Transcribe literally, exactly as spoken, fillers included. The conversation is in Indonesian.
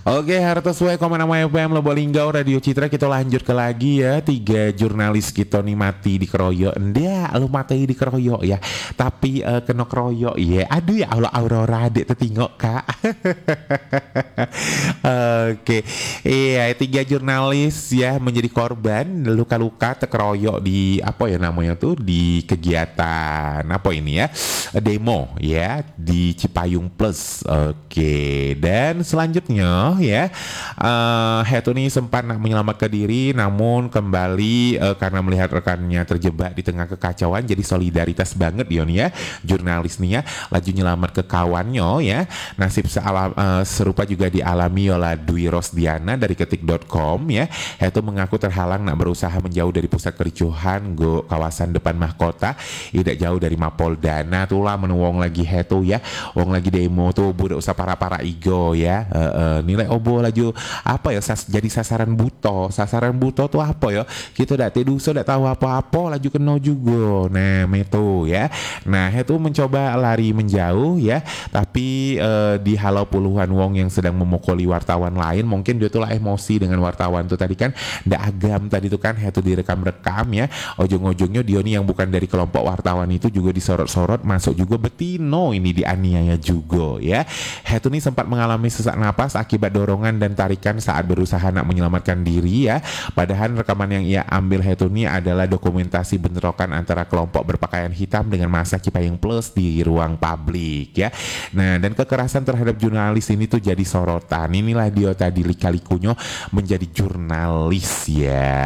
Oke, harta sesuai komen nama F M Lobolinggo Radio Citra. Kita lanjut ke lagi ya. Tiga jurnalis kita nih mati di keroyok. Ndia, lu mati di keroyok ya. Tapi uh, kena keroyok ya. Aduh ya Allah, Aurora adik tertingok kak. Oke, iya tiga jurnalis ya menjadi korban luka-luka terkeroyok di apa ya namanya tuh di kegiatan apa ini ya demo ya di Cipayung Plus. Oke, dan selanjutnya ya uh, Hetu nih sempat nak menyelamatkan diri namun kembali uh, karena melihat rekannya terjebak di tengah kekacauan jadi solidaritas banget Dion ya jurnalis nih ya laju nyelamat ke kawannya ya. Nasib sealam, uh, serupa juga dialami oleh Dwi Rosdiana dari ketik dot com ya. Hetu mengaku terhalang nak berusaha menjauh dari pusat kericuhan go kawasan depan mahkota tidak jauh dari Mapolda. Nah tulah menuwong lagi Hetu ya wong lagi demo tuh budak usah para-para igo ya uh, uh, nilai obo laju apa ya sas, jadi sasaran buto sasaran buto tuh apa ya kita dak teduso dak tahu apa-apa laju kena juga. Nah metu ya. Nah Hetu mencoba lari menjauh ya tapi uh, dihalau puluhan wong yang sedang memukuli wartawan lain. Mungkin dia tuh lah emosi dengan wartawan tuh tadi kan ndak agam tadi tuh kan Hetu direkam-rekam ya ujung-ujungnya dia nih yang bukan dari kelompok wartawan itu juga disorot-sorot masuk juga betino ini dianiaya juga ya. Hetu nih sempat mengalami sesak napas akibat dorongan dan tarikan saat berusaha nak menyelamatkan diri ya. Padahal rekaman yang ia ambil Hetu nih adalah dokumentasi bentrokan antara kelompok berpakaian hitam dengan massa Cipayung Plus di ruang publik ya. Nah dan kekerasan terhadap jurnalis ini tuh jadi sorotan. Inilah dia tadi lika-likunya menjadi jurnalis ya.